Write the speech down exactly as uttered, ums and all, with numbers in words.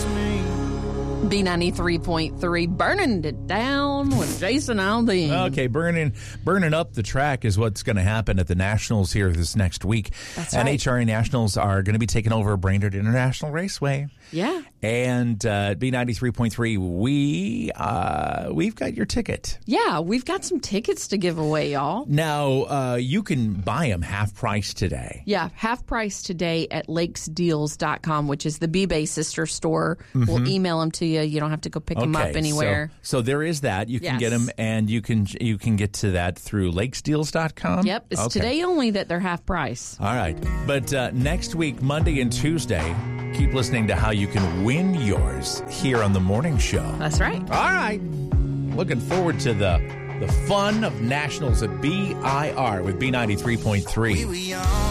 miss me. B ninety-three point three, burning it down with Jason Aldean. Okay, burning burning up the track is what's going to happen at the Nationals here this next week. That's and right. H R A Nationals are going to be taking over Brainerd International Raceway. Yeah. And uh, B ninety-three point three, we, uh, we've got your ticket. Yeah, we've got some tickets to give away, y'all. Now, uh, you can buy them half price today. Yeah, half price today at lakes deals dot com, which is the B-Bay sister store. Mm-hmm. We'll email them to you. You don't have to go pick okay, them up anywhere. So, so there is that. You can yes. get them, and you can you can get to that through lakes deals dot com. Yep, it's okay. today only that they're half price. All right. But uh, next week, Monday and Tuesday, keep listening to how you can win yours here on The Morning Show. That's right. All right. Looking forward to the the fun of Nationals at B I R with B ninety-three point three. We were young.